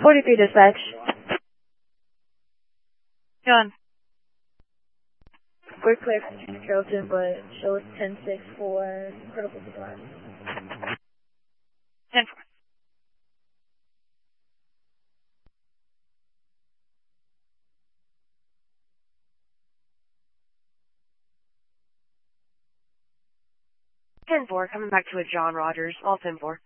43 dispatch. Done. We're clear for Carrollton, but show us 10-6 for critical supplies. 10-4. Coming back to a John Rogers, all 10-4.